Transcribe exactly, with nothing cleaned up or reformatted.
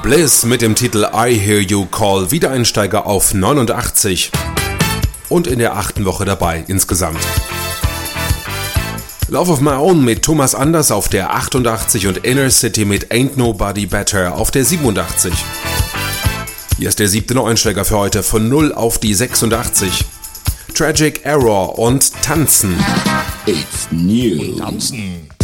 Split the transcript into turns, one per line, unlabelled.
Bliss mit dem Titel I Hear You Call, Wiedereinsteiger auf neunundachtzig und in der achten Woche dabei insgesamt. Love of My Own mit Thomas Anders auf der achtundachtzig und Inner City mit Ain't Nobody Better auf der siebenundachtzig. Hier ist der siebte Neueinsteiger für heute von null auf die sechsundachtzig. Tragic Error und Tanzen.
It's new.
Tanzen.